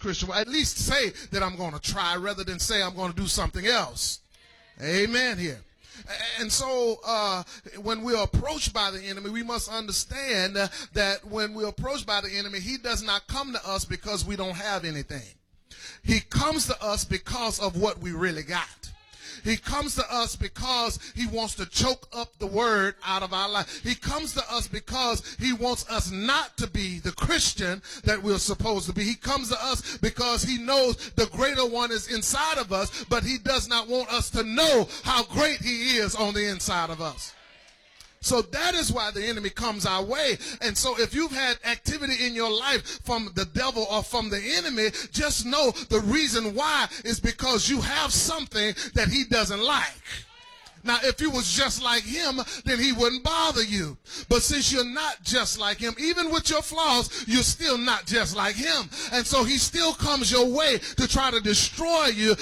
Christian. At least say that I'm going to try rather than say I'm going to do something else. Amen here. And so when we're approached by the enemy, we must understand that when we're approached by the enemy, he does not come to us because we don't have anything. He comes to us because of what we really got. He comes to us because he wants to choke up the word out of our life. He comes to us because he wants us not to be the Christian that we're supposed to be. He comes to us because he knows the greater one is inside of us, but he does not want us to know how great he is on the inside of us. So that is why the enemy comes our way. And so if you've had activity in your life from the devil or from the enemy, just know the reason why is because you have something that he doesn't like. Now, if you was just like him, then he wouldn't bother you. But since you're not just like him, even with your flaws, you're still not just like him. And so he still comes your way to try to destroy you